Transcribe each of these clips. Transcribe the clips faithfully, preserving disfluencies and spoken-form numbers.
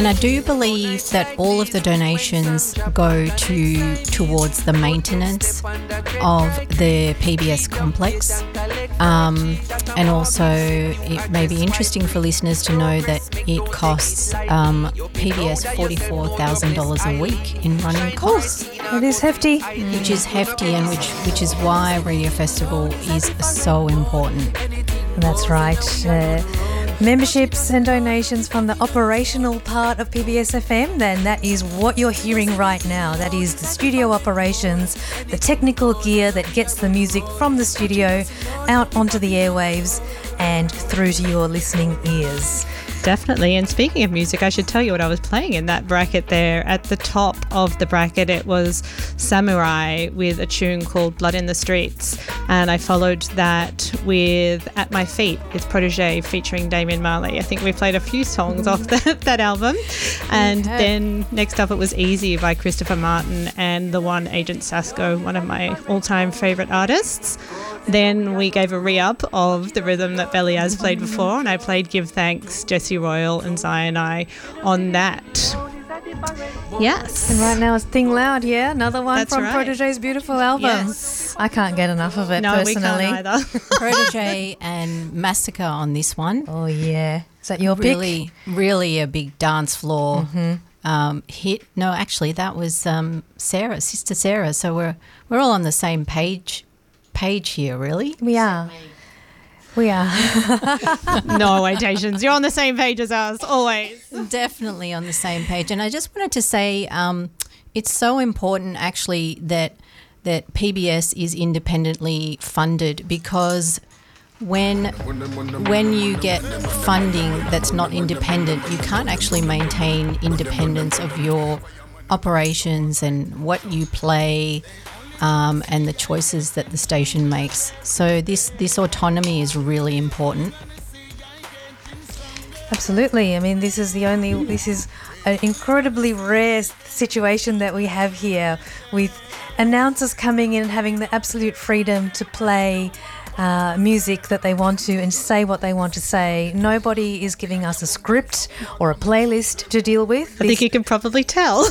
And I do believe that all of the donations go to towards the maintenance of the P B S complex. Um, and also it may be interesting for listeners to know that it costs um, P B S forty-four thousand dollars a week in running costs. It is hefty. Mm. Which is hefty, and which, which is why Radio Festival is so important. That's right. Uh, memberships and donations from the operational part of P B S F M, then that is what you're hearing right now. That is the studio operations, the technical gear that gets the music from the studio out onto the airwaves and through to your listening ears. Definitely. And speaking of music, I should tell you what I was playing in that bracket there. At the top of the bracket, it was Samurai with a tune called Blood in the Streets. And I followed that with At My Feet with Protégé featuring Damian Marley. I think we played a few songs off the, that album. And yeah. Then next up, it was Easy by Christopher Martin and the one Agent Sasco, one of my all-time favourite artists. Then we gave a re-up of the rhythm that Beliaz played before, and I played Give Thanks, Jessie Royal and Zion I on that. Yes. And right now it's Think Loud, yeah? Another one That's from right. Protégé's beautiful album. Yes. I can't get enough of it no, personally. No, we can't either. Protégé and Massacre on this one. Oh, yeah. Is that your really, pick? Really a big dance floor Mm-hmm. um, hit. No, actually, that was um, Sarah, Sister Sarah. So we're we're all on the same page page here, really. We are. We are. No way, Tations. You're on the same page as us, always. Definitely on the same page. And I just wanted to say um, it's so important, actually, that that P B S is independently funded, because when when you get funding that's not independent, you can't actually maintain independence of your operations and what you play. Um, and the choices that the station makes. So this, this autonomy is really important. Absolutely. I mean, this is the only, this is an incredibly rare situation that we have here, with announcers coming in and having the absolute freedom to play uh, music that they want to and say what they want to say. Nobody is giving us a script or a playlist to deal with. I this, think you can probably tell.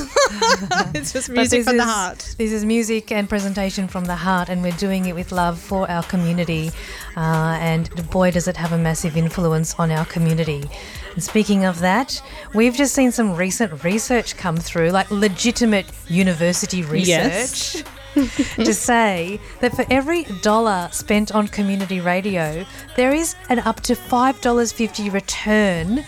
It's just music from is, the heart. This is music and presentation from the heart, and we're doing it with love for our community. Uh, and boy, does it have a massive influence on our community. And speaking of that, we've just seen some recent research come through, like legitimate university research. Yes. To say that for every dollar spent on community radio, there is an up to five dollars fifty return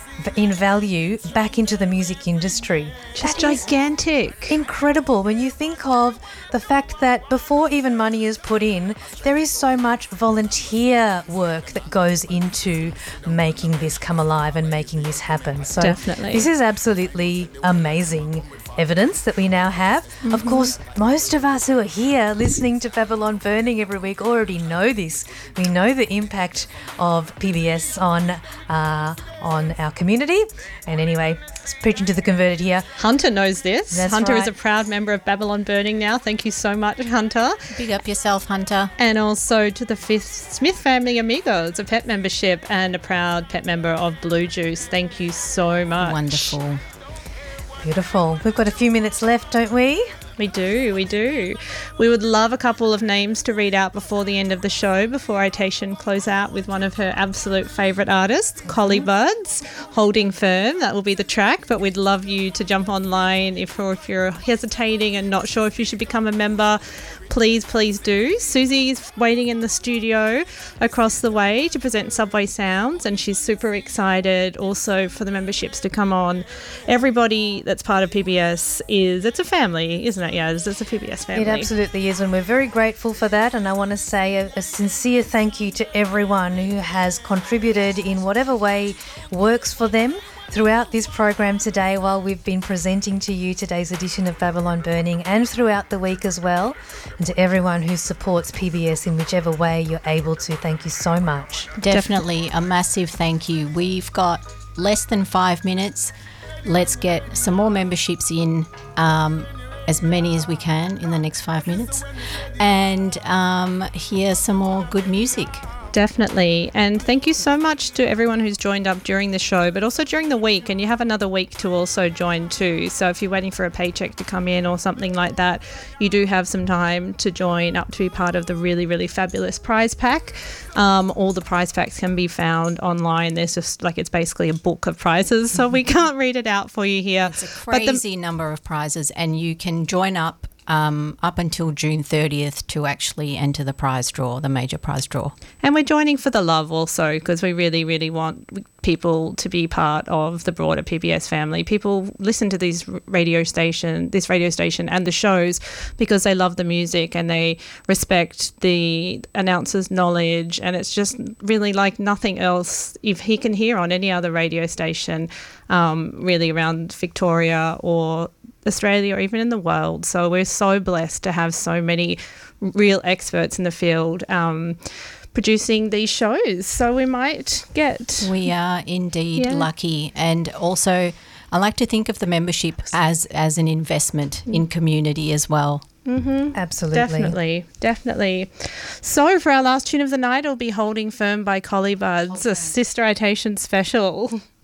in value back into the music industry. Just That is gigantic. incredible when you think of the fact that before even money is put in, there is so much volunteer work that goes into making this come alive and making this happen. So Definitely. This is absolutely amazing evidence that we now have. Mm-hmm. Of course, most of us who are here listening to Babylon Burning every week already know this. We know the impact of P B S on uh, on our community. And anyway, it's preaching to the converted here. Hunter knows this. That's Hunter right. is a proud member of Babylon Burning now. Thank you so much, Hunter. Big up yourself, Hunter. And also to the Fifth Smith Family Amigos, a pet membership and a proud pet member of Blue Juice. Thank you so much. Wonderful. Beautiful. We've got a few minutes left, don't we? We do, we do. We would love a couple of names to read out before the end of the show, before I Tation close out with one of her absolute favourite artists, Collie Buddz, Holding Firm. That will be the track, but we'd love you to jump online if, or if you're hesitating and not sure if you should become a member. Please, please do. Susie's waiting in the studio across the way to present Subway Sounds, and she's super excited also for the memberships to come on. Everybody that's part of P B S is, it's a family, isn't it? Yeah, it's, it's a P B S family. It absolutely is, and we're very grateful for that. And I want to say a, a sincere thank you to everyone who has contributed in whatever way works for them throughout this program today, while we've been presenting to you today's edition of Babylon Burning, and throughout the week as well. And to everyone who supports P B S in whichever way you're able to, thank you so much. Definitely a massive thank you. We've got less than five minutes. Let's get some more memberships in, um, as many as we can in the next five minutes, and um, hear some more good music. Definitely. And thank you so much to everyone who's joined up during the show, but also during the week. And you have another week to also join too. So if you're waiting for a paycheck to come in or something like that, you do have some time to join up to be part of the really, really fabulous prize pack. Um, all the prize packs can be found online. There's just like, it's basically a book of prizes. So we can't read it out for you here. It's a crazy the- number of prizes, and you can join up Um, up until June thirtieth to actually enter the prize draw, the major prize draw. And we're joining for the love also, because we really, really want people to be part of the broader P B S family. People listen to these radio station, this radio station and the shows because they love the music and they respect the announcer's knowledge, and it's just really like nothing else if he can hear on any other radio station um, really around Victoria or Australia or even in the world. So we're so blessed to have so many real experts in the field um, producing these shows. So we might get... We are indeed yeah. lucky. And also I like to think of the membership as, as an investment in community as well. Mm-hmm. Absolutely. Definitely, definitely. So for our last tune of the night, it'll be Holding Firm by Collie Buddz, okay. a Sister Citation special.